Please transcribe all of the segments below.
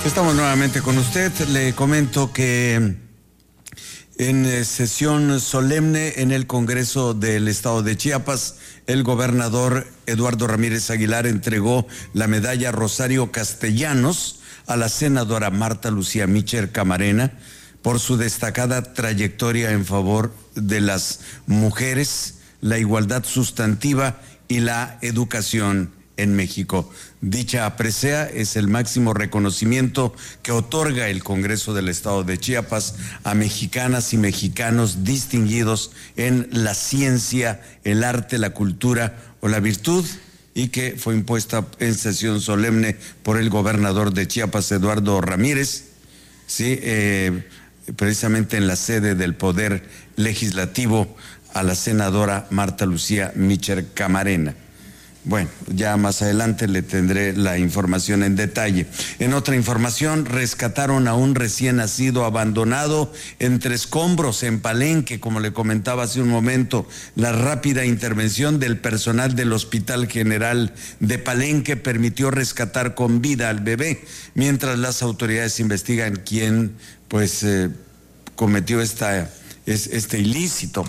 Estamos nuevamente con usted. Le comento que en sesión solemne en el Congreso del Estado de Chiapas, el gobernador Eduardo Ramírez Aguilar entregó la medalla Rosario Castellanos a la senadora Marta Lucía Mitchell Camarena por su destacada trayectoria en favor de las mujeres, la igualdad sustantiva y la educación en México. Dicha presea es el máximo reconocimiento que otorga el Congreso del Estado de Chiapas a mexicanas y mexicanos distinguidos en la ciencia, el arte, la cultura o la virtud, y que fue impuesta en sesión solemne por el gobernador de Chiapas, Eduardo Ramírez, sí, precisamente en la sede del Poder Legislativo, a la senadora Marta Lucía Mitchell Camarena. Bueno, ya más adelante le tendré la información en detalle. En otra información, rescataron a un recién nacido abandonado entre escombros en Palenque, como le comentaba hace un momento. La rápida intervención del personal del Hospital General de Palenque permitió rescatar con vida al bebé, mientras las autoridades investigan quién, cometió este ilícito,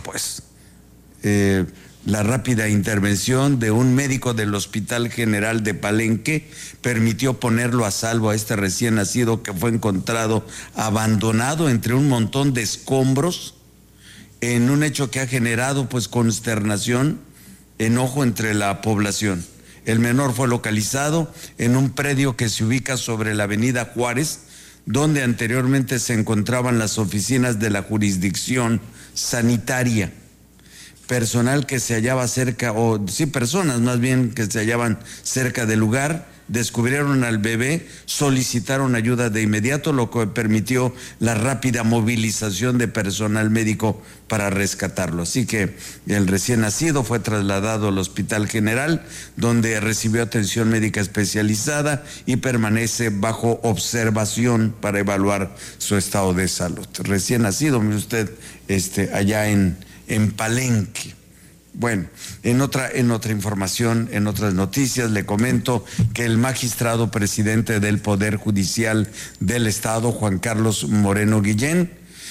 La rápida intervención de un médico del Hospital General de Palenque permitió ponerlo a salvo a este recién nacido que fue encontrado abandonado entre un montón de escombros en un hecho que ha generado consternación, enojo entre la población. El menor fue localizado en un predio que se ubica sobre la avenida Juárez, donde anteriormente se encontraban las oficinas de la jurisdicción sanitaria. Personal que se hallaba personas más bien que se hallaban cerca del lugar, descubrieron al bebé, solicitaron ayuda de inmediato, lo que permitió la rápida movilización de personal médico para rescatarlo. Así que el recién nacido fue trasladado al Hospital General, donde recibió atención médica especializada y permanece bajo observación para evaluar su estado de salud. Recién nacido, mire usted, allá en Palenque. Bueno, en otra información, en otras noticias, le comento que el magistrado presidente del Poder Judicial del Estado, Juan Carlos Moreno Guillén,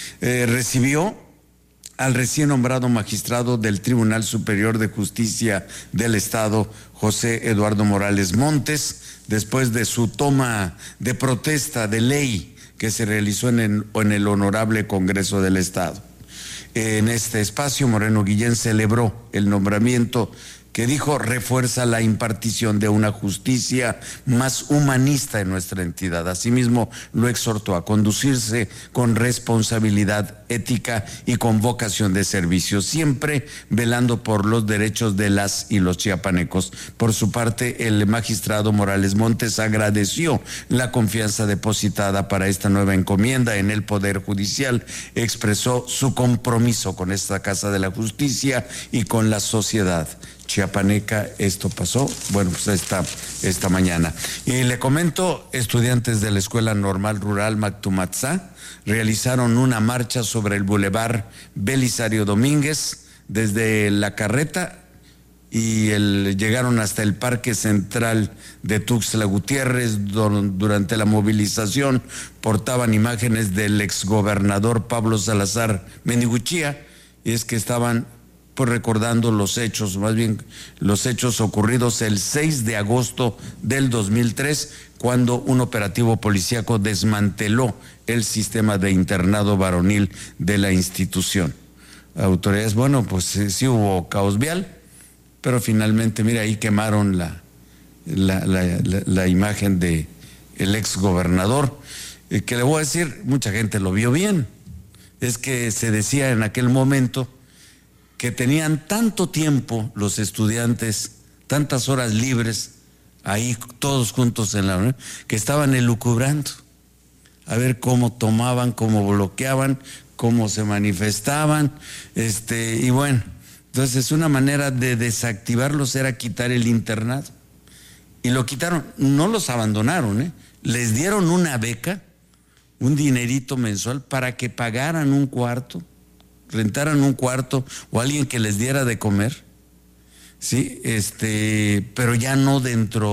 recibió al recién nombrado magistrado del Tribunal Superior de Justicia del Estado, José Eduardo Morales Montes, después de su toma de protesta de ley que se realizó en el Honorable Congreso del Estado. En este espacio, Moreno Guillén celebró el nombramiento que dijo refuerza la impartición de una justicia más humanista en nuestra entidad. Asimismo, lo exhortó a conducirse con responsabilidad ética y con vocación de servicio, siempre velando por los derechos de las y los chiapanecos. Por su parte, el magistrado Morales Montes agradeció la confianza depositada para esta nueva encomienda en el Poder Judicial, expresó su compromiso con esta Casa de la Justicia y con la sociedad chiapaneca. Esto pasó, esta mañana. Y le comento, estudiantes de la Escuela Normal Rural Mactumatzá realizaron una marcha sobre el Boulevard Belisario Domínguez desde La Carreta y llegaron hasta el Parque Central de Tuxtla Gutiérrez. Durante la movilización portaban imágenes del exgobernador Pablo Salazar Meniguchía, y es que estaban recordando los hechos ocurridos el 6 de agosto del 2003, cuando un operativo policíaco desmanteló el sistema de internado varonil de la institución. Autoridades, sí hubo caos vial, pero finalmente, mira, ahí quemaron la imagen de el ex gobernador, que le voy a decir, mucha gente lo vio bien. Es que se decía en aquel momento que tenían tanto tiempo los estudiantes, tantas horas libres, ahí todos juntos en la reunión, que estaban elucubrando, a ver cómo tomaban, cómo bloqueaban, cómo se manifestaban, y bueno, entonces una manera de desactivarlos era quitar el internado, y lo quitaron, no los abandonaron, les dieron una beca, un dinerito mensual para que pagaran un cuarto, rentaran un cuarto o alguien que les diera de comer, sí, pero ya no dentro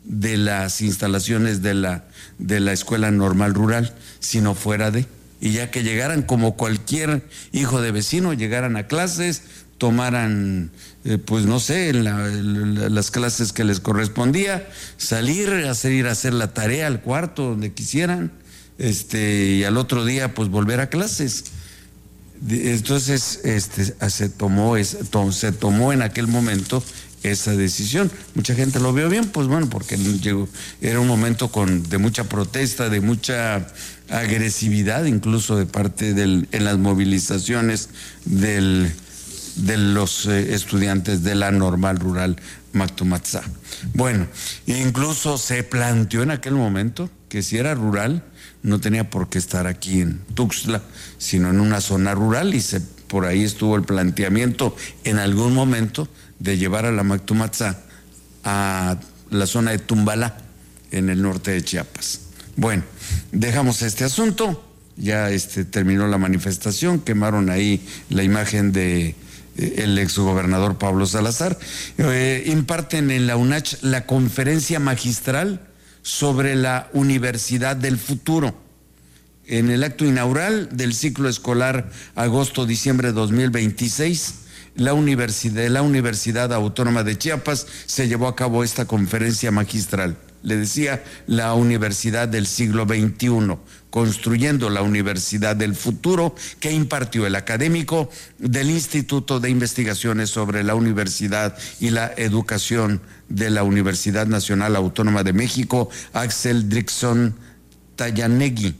de las instalaciones de la Escuela Normal Rural, sino fuera de. Y ya que llegaran como cualquier hijo de vecino, llegaran a clases, tomaran, pues no sé, las clases que les correspondía, salir, ir a hacer la tarea al cuarto, donde quisieran, y al otro día pues volver a clases. Entonces se tomó en aquel momento esa decisión. Mucha gente lo vio bien, pues bueno, porque era un momento de mucha protesta, de mucha agresividad, incluso de parte en las movilizaciones de los estudiantes de la Normal Rural Mactumatzá. Bueno, incluso se planteó en aquel momento que si era rural, no tenía por qué estar aquí en Tuxtla, sino en una zona rural, y por ahí estuvo el planteamiento en algún momento de llevar a la Mactumatzá a la zona de Tumbalá, en el norte de Chiapas. Bueno, dejamos este asunto, ya terminó la manifestación, quemaron ahí la imagen de el exgobernador Pablo Salazar. Imparten en la UNACH la conferencia magistral sobre la Universidad del Futuro. En el acto inaugural del ciclo escolar agosto-diciembre 2026, la Universidad Autónoma de Chiapas se llevó a cabo esta conferencia magistral. Le decía, la Universidad del siglo XXI, construyendo la Universidad del Futuro, que impartió el académico del Instituto de Investigaciones sobre la Universidad y la Educación de la Universidad Nacional Autónoma de México, Axel Drickson Tayanagi.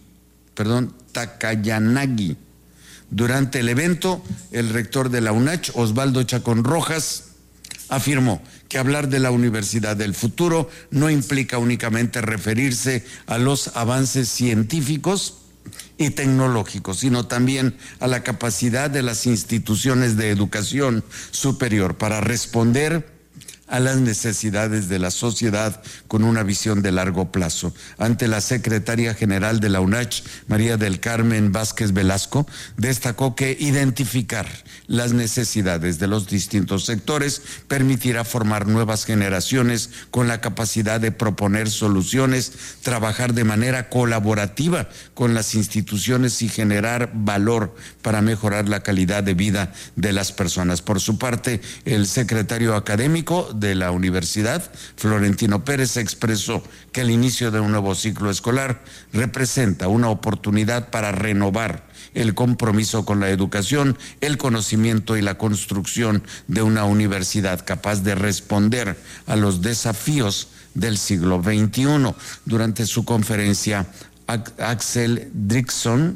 Durante el evento, el rector de la UNACH, Osvaldo Chacón Rojas, afirmó que hablar de la Universidad del Futuro no implica únicamente referirse a los avances científicos y tecnológicos, sino también a la capacidad de las instituciones de educación superior para responder a las necesidades de la sociedad con una visión de largo plazo. Ante la secretaria general de la UNACH, María del Carmen Vázquez Velasco, destacó que identificar las necesidades de los distintos sectores permitirá formar nuevas generaciones con la capacidad de proponer soluciones, trabajar de manera colaborativa con las instituciones y generar valor para mejorar la calidad de vida de las personas. Por su parte, el secretario académico de la universidad, Florentino Pérez, expresó que el inicio de un nuevo ciclo escolar representa una oportunidad para renovar el compromiso con la educación, el conocimiento y la construcción de una universidad capaz de responder a los desafíos del siglo XXI. Durante su conferencia, Axel Didrikson,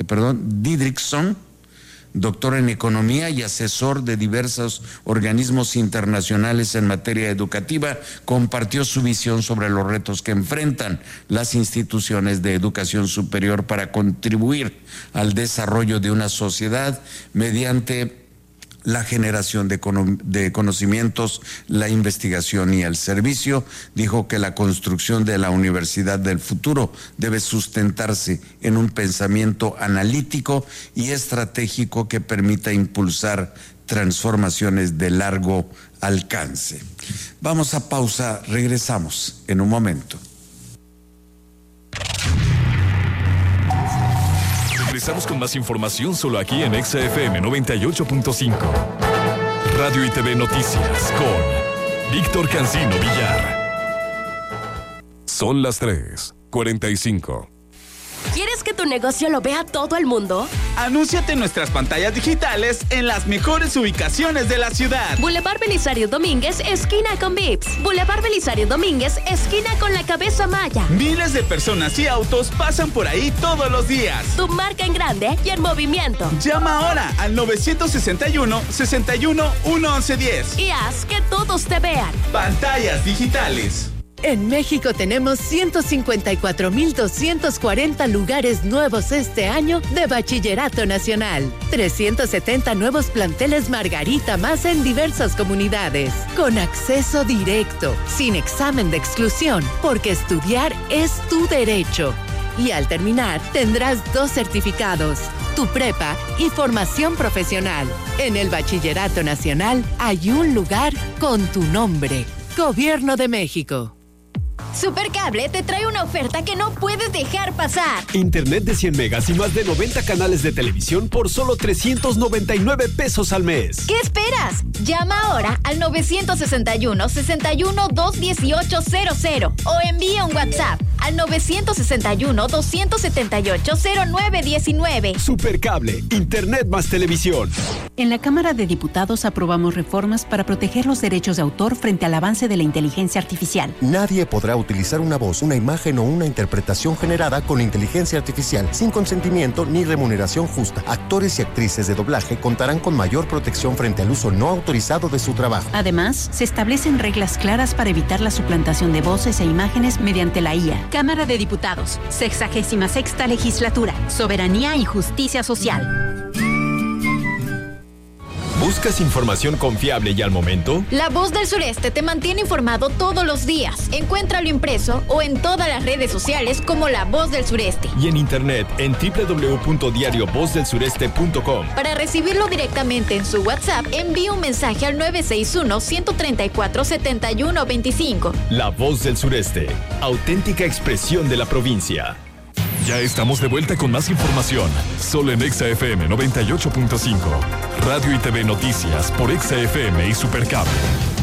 doctor en economía y asesor de diversos organismos internacionales en materia educativa, compartió su visión sobre los retos que enfrentan las instituciones de educación superior para contribuir al desarrollo de una sociedad mediante la generación de conocimientos, la investigación y el servicio. Dijo que la construcción de la Universidad del Futuro debe sustentarse en un pensamiento analítico y estratégico que permita impulsar transformaciones de largo alcance. Vamos a pausa, regresamos en un momento. Regresamos con más información solo aquí en XFM 98.5. Radio y TV Noticias con Víctor Cancino Villar. Son las 3:45. ¿Quieres que tu negocio lo vea todo el mundo? Anúnciate en nuestras pantallas digitales en las mejores ubicaciones de la ciudad. Boulevard Belisario Domínguez, esquina con Vips. Boulevard Belisario Domínguez, esquina con la Cabeza Maya. Miles de personas y autos pasan por ahí todos los días. Tu marca en grande y en movimiento. Llama ahora al 961-61-1110 y haz que todos te vean. Pantallas digitales. En México tenemos 154,240 lugares nuevos este año de Bachillerato Nacional. 370 nuevos planteles Margarita más en diversas comunidades. Con acceso directo, sin examen de exclusión, porque estudiar es tu derecho. Y al terminar, tendrás 2 certificados, tu prepa y formación profesional. En el Bachillerato Nacional hay un lugar con tu nombre. Gobierno de México. Supercable te trae una oferta que no puedes dejar pasar. Internet de 100 megas y más de 90 canales de televisión por solo 399 pesos al mes. ¿Qué esperas? Llama ahora al 961-61-21800 o envía un WhatsApp al 961-278-0919. Supercable, Internet más televisión. En la Cámara de Diputados aprobamos reformas para proteger los derechos de autor frente al avance de la inteligencia artificial. Nadie podrá utilizar una voz, una imagen o una interpretación generada con inteligencia artificial sin consentimiento ni remuneración justa. Actores y actrices de doblaje contarán con mayor protección frente al uso no autorizado de su trabajo. Además, se establecen reglas claras para evitar la suplantación de voces e imágenes mediante la IA. Cámara de Diputados, 66ª Legislatura, Soberanía y Justicia Social. ¿Buscas información confiable y al momento? La Voz del Sureste te mantiene informado todos los días. Encuéntralo impreso o en todas las redes sociales como La Voz del Sureste. Y en internet en www.diariovozdelsureste.com. Para recibirlo directamente en su WhatsApp, envíe un mensaje al 961-134-7125. La Voz del Sureste, auténtica expresión de la provincia. Ya estamos de vuelta con más información, solo en XFM 98.5. Radio y TV Noticias por XFM y Supercable.